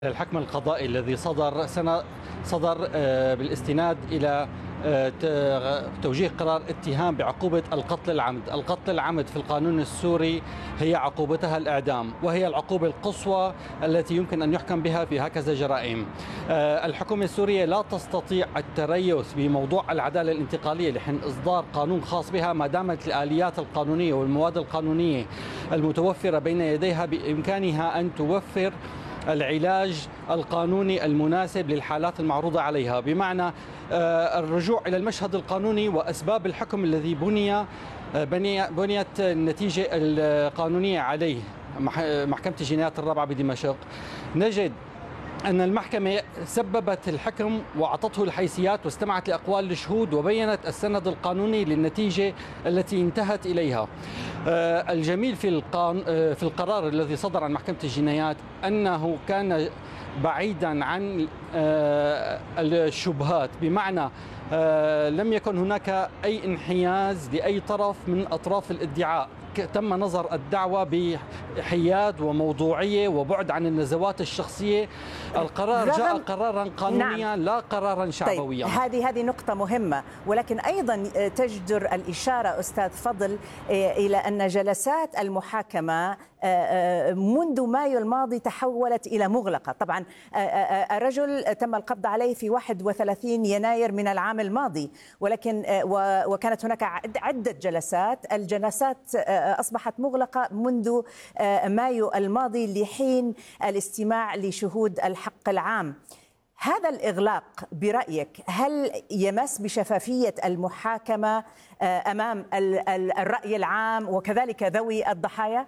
الحكم القضائي الذي صدر بالاستناد إلى توجيه قرار اتهام بعقوبة القتل العمد. القتل العمد في القانون السوري هي عقوبتها الإعدام، وهي العقوبة القصوى التي يمكن أن يحكم بها في هكذا جرائم. الحكومة السورية لا تستطيع التريث بموضوع العدالة الانتقالية لحين إصدار قانون خاص بها، ما دامت الآليات القانونية والمواد القانونية المتوفرة بين يديها بإمكانها أن توفر العلاج القانوني المناسب للحالات المعروضة عليها، بمعنى الرجوع إلى المشهد القانوني وأسباب الحكم الذي بنيت النتيجة القانونية عليه محكمة الجنايات الرابعة بدمشق. نجد أن المحكمة سببت الحكم وأعطته الحيثيات واستمعت لأقوال الشهود وبينت السند القانوني للنتيجة التي انتهت إليها. الجميل في القرار الذي صدر عن محكمة الجنايات أنه كان بعيدا عن الشبهات، بمعنى لم يكن هناك أي انحياز لأي طرف من أطراف الادعاء. تم نظر الدعوة بحياد وموضوعية وبعد عن النزوات الشخصية. القرار جاء قرارا قانونيا، لا قرارا شعبويا. طيب، هذه نقطة مهمة، ولكن أيضا تجدر الإشارة أستاذ فضل إلى أن جلسات المحاكمة منذ مايو الماضي تحولت إلى مغلقة. طبعا الرجل تم القبض عليه في 31 يناير من العام الماضي، ولكن وكانت هناك عدة جلسات. الجلسات أصبحت مغلقة منذ مايو الماضي لحين الاستماع لشهود الحق العام. هذا الإغلاق برأيك هل يمس بشفافية المحاكمة أمام الرأي العام وكذلك ذوي الضحايا؟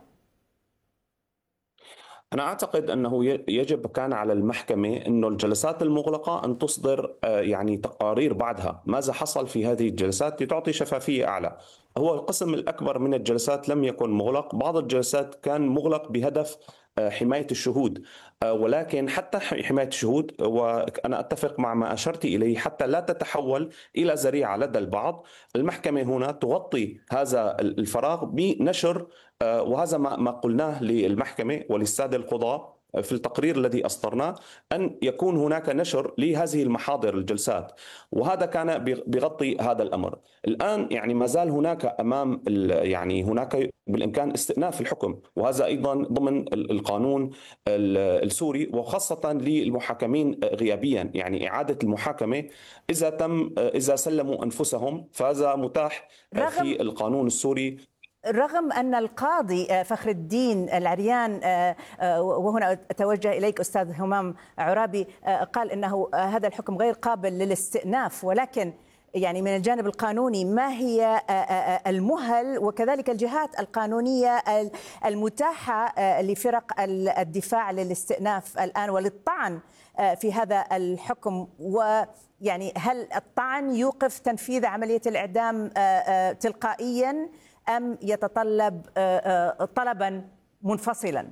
أنا أعتقد أنه يجب كان على المحكمة أنه الجلسات المغلقة أن تصدر يعني تقارير بعدها ماذا حصل في هذه الجلسات لتعطي شفافية أعلى. هو القسم الأكبر من الجلسات لم يكن مغلق، بعض الجلسات كان مغلق بهدف حماية الشهود، ولكن حتى حماية الشهود، وأنا أتفق مع ما أشرت إليه، حتى لا تتحول إلى ذريعة لدى البعض، المحكمة هنا تغطي هذا الفراغ بنشر، وهذا ما قلناه للمحكمة وللسادة القضاة في التقرير الذي أصدرناه، أن يكون هناك نشر لهذه المحاضر الجلسات، وهذا كان بيغطي هذا الأمر. الآن يعني ما زال هناك يعني هناك بالإمكان استئناف الحكم، وهذا أيضا ضمن القانون السوري، وخاصة للمحاكمين غيابيا، يعني إعادة المحاكمة إذا سلموا أنفسهم، فهذا متاح في القانون السوري. رغم أن القاضي فخر الدين العريان، وهنا أتوجه إليك أستاذ همام عرابي، قال أنه هذا الحكم غير قابل للاستئناف، ولكن يعني من الجانب القانوني ما هي المهل وكذلك الجهات القانونية المتاحة لفرق الدفاع للاستئناف الآن وللطعن في هذا الحكم؟ ويعني هل الطعن يوقف تنفيذ عملية الإعدام تلقائيا أم يتطلب طلبا منفصلا؟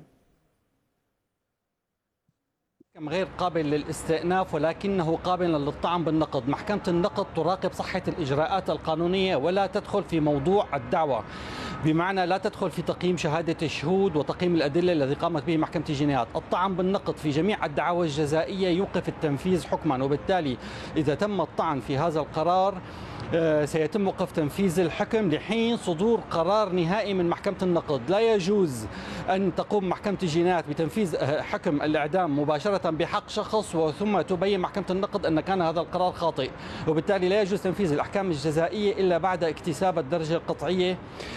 غير قابل للاستئناف ولكنه قابل للطعن بالنقض. محكمة النقض تراقب صحة الإجراءات القانونية ولا تدخل في موضوع الدعوة، بمعنى لا تدخل في تقييم شهادة الشهود وتقييم الأدلة الذي قامت به محكمة الجنايات. الطعن بالنقض في جميع الدعاوى الجزائية يوقف التنفيذ حكما، وبالتالي إذا تم الطعن في هذا القرار سيتم وقف تنفيذ الحكم لحين صدور قرار نهائي من محكمة النقض. لا يجوز أن تقوم محكمة الجنايات بتنفيذ حكم الإعدام مباشرة بحق شخص وثم تبين محكمة النقض أن كان هذا القرار خاطئ، وبالتالي لا يجوز تنفيذ الأحكام الجزائية إلا بعد اكتساب الدرجة القطعية.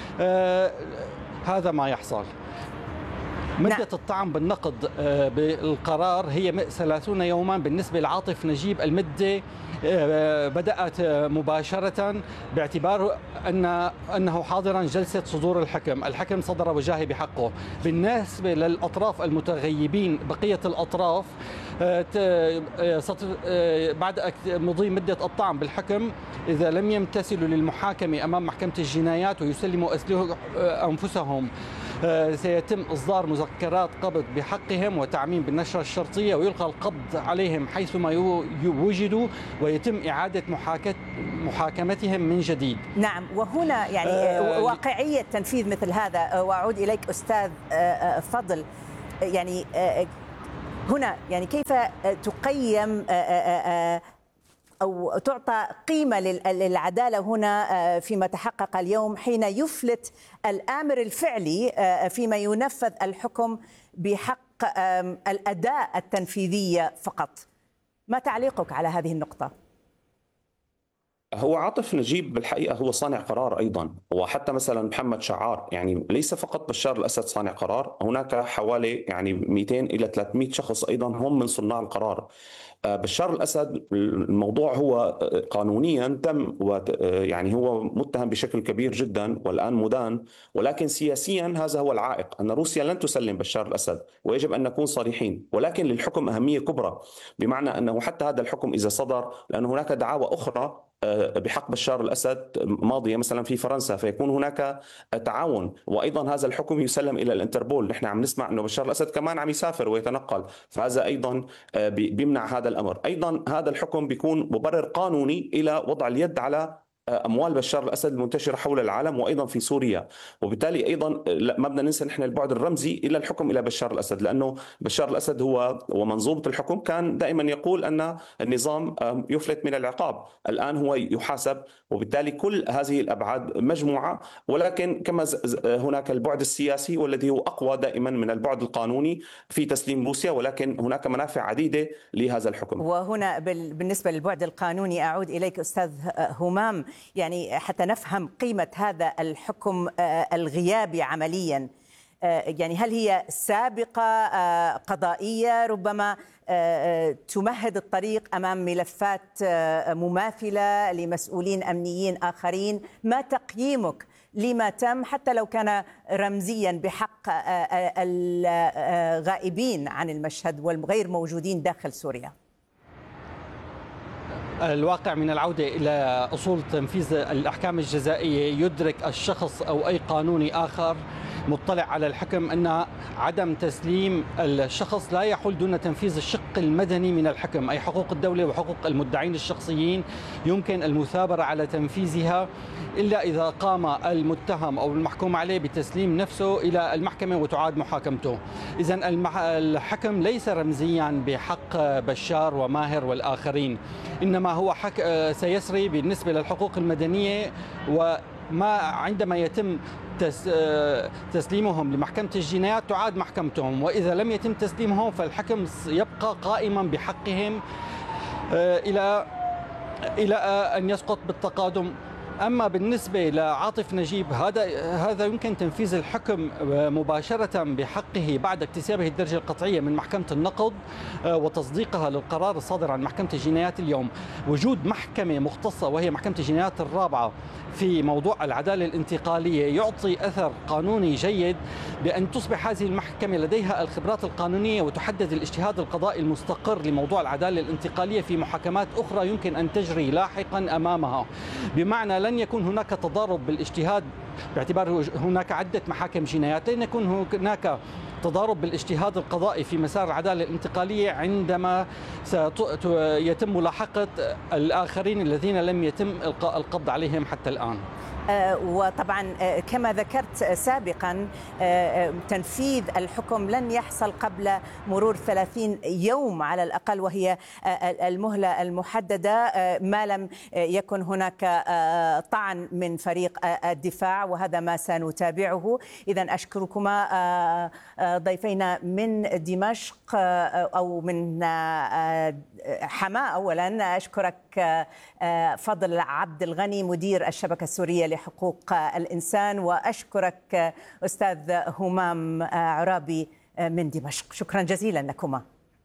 هذا ما يحصل. مدة الطعن بالنقض بالقرار هي 30 يوما. بالنسبة لعاطف نجيب المدة بدأت مباشرة باعتبار أنه حاضرا جلسة صدور الحكم. الحكم صدر وجاهي بحقه. بالنسبة للأطراف المتغيبين بقية الأطراف بعد مضي مدة الطعن بالحكم، إذا لم يمتثلوا للمحاكمة أمام محكمة الجنايات ويسلموا أنفسهم سيتم إصدار مذكرات قبض بحقهم وتعميم بالنشرة الشرطية، ويلقى القبض عليهم حيثما يوجدوا ويتم إعادة محاكمتهم من جديد. نعم، وهنا يعني واقعية تنفيذ مثل هذا. وأعود إليك أستاذ فضل، يعني هنا يعني كيف تقيم أو تعطى قيمة للعدالة هنا فيما تحقق اليوم حين يفلت الآمر الفعلي فيما ينفذ الحكم بحق الأداء التنفيذية فقط؟ ما تعليقك على هذه النقطة؟ هو عاطف نجيب بالحقيقة هو صانع قرار أيضا، وحتى مثلا محمد شعار، يعني ليس فقط بشار الأسد صانع قرار، هناك حوالي يعني 200 إلى 300 شخص أيضا هم من صناع القرار. بشار الأسد الموضوع هو قانونيا تم يعني هو متهم بشكل كبير جدا والآن مدان، ولكن سياسيا هذا هو العائق، أن روسيا لن تسلم بشار الأسد، ويجب أن نكون صريحين. ولكن للحكم أهمية كبرى، بمعنى أنه حتى هذا الحكم إذا صدر، لأن هناك دعاوى أخرى بحق بشار الأسد ماضية مثلا في فرنسا، فيكون هناك تعاون. وأيضا هذا الحكم يسلم إلى الانتربول، نحن عم نسمع أنه بشار الأسد كمان عم يسافر ويتنقل، فهذا أيضا بيمنع هذا الأمر. أيضا هذا الحكم بيكون مبرر قانوني إلى وضع اليد على أموال بشار الأسد المنتشرة حول العالم وأيضا في سوريا. وبالتالي أيضا ما بدنا ننسى نحن البعد الرمزي إلى الحكم إلى بشار الأسد، لأنه بشار الأسد هو ومنظومة الحكم كان دائما يقول أن النظام يفلت من العقاب، الآن هو يحاسب. وبالتالي كل هذه الأبعاد مجموعة، ولكن كما هناك البعد السياسي والذي هو أقوى دائما من البعد القانوني في تسليم روسيا، ولكن هناك منافع عديدة لهذا الحكم. وهنا بالنسبة للبعد القانوني أعود إليك أستاذ همام، يعني حتى نفهم قيمة هذا الحكم الغيابي عمليا، يعني هل هي سابقة قضائية ربما تمهد الطريق أمام ملفات مماثلة لمسؤولين أمنيين آخرين؟ ما تقييمك لما تم حتى لو كان رمزيا بحق الغائبين عن المشهد والغير موجودين داخل سوريا؟ الواقع من العودة إلى أصول تنفيذ الأحكام الجزائية يدرك الشخص أو أي قانوني آخر مطلع على الحكم أن عدم تسليم الشخص لا يحول دون تنفيذ الشق المدني من الحكم، أي حقوق الدولة وحقوق المدعين الشخصيين يمكن المثابرة على تنفيذها إلا إذا قام المتهم أو المحكوم عليه بتسليم نفسه إلى المحكمة وتعاد محاكمته. إذن الحكم ليس رمزيا بحق بشار وماهر والآخرين، إنما هو سيسري بالنسبة للحقوق المدنية، وما عندما يتم تسليمهم لمحكمة الجنايات تعاد محكمتهم، وإذا لم يتم تسليمهم فالحكم يبقى قائما بحقهم إلى أن يسقط بالتقادم. أما بالنسبة لعاطف نجيب، هذا يمكن تنفيذ الحكم مباشرة بحقه بعد اكتسابه الدرجة القطعية من محكمة النقض وتصديقها للقرار الصادر عن محكمة الجنايات اليوم. وجود محكمة مختصة وهي محكمة الجنايات الرابعة في موضوع العدالة الانتقالية يعطي أثر قانوني جيد، بأن تصبح هذه المحكمة لديها الخبرات القانونية وتحدد الاجتهاد القضائي المستقر لموضوع العدالة الانتقالية في محاكمات أخرى يمكن أن تجري لاحقا أمامها، بمعنى لن يكون هناك تضارب بالاجتهاد باعتبار هناك عدة محاكم جنايات، لن يكون هناك تضارب بالاجتهاد القضائي في مسار العدالة الانتقالية عندما سيتم ملاحقة الآخرين الذين لم يتم إلقاء القبض عليهم حتى الآن. وطبعا كما ذكرت سابقا تنفيذ الحكم لن يحصل قبل مرور 30 يوم على الأقل، وهي المهلة المحددة ما لم يكن هناك طعن من فريق الدفاع، وهذا ما سنتابعه. إذا أشكركما ضيفينا من دمشق أو من حماة. أولا أشكرك فضل عبد الغني مدير الشبكة السورية لحقوق الإنسان، وأشكرك أستاذ همام عرابي من دمشق. شكرا جزيلا لكما.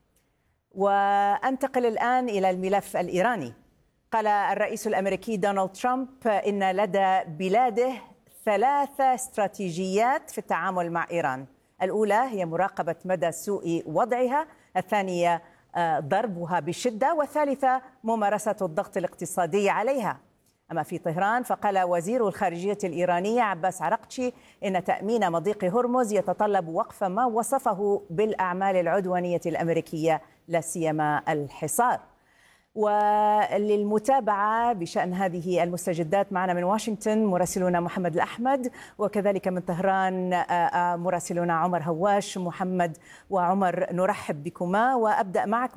وأنتقل الآن إلى الملف الإيراني. قال الرئيس الأمريكي دونالد ترامب إن لدى بلاده 3 استراتيجيات في التعامل مع إيران. الأولى هي مراقبة مدى سوء وضعها، الثانية ضربها بشدة، والثالثة ممارسة الضغط الاقتصادي عليها. أما في طهران فقال وزير الخارجية الإيرانية عباس عرقتشي إن تأمين مضيق هرمز يتطلب وقف ما وصفه بالأعمال العدوانية الأمريكية لا سيما الحصار. وللمتابعة بشأن هذه المستجدات معنا من واشنطن مراسلنا محمد الأحمد، وكذلك من طهران مراسلنا عمر هواش. محمد وعمر، نرحب بكما، وأبدأ معك